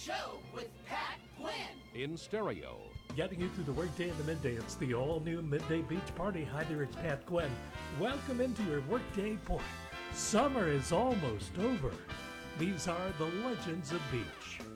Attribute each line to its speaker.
Speaker 1: Show with Pat Quinn.
Speaker 2: In stereo.
Speaker 3: Getting you through the workday and the midday. It's the all-new Midday Beach Party. Hi there, it's Pat Quinn. Welcome into your workday port. Summer is almost over. These are the legends of beach.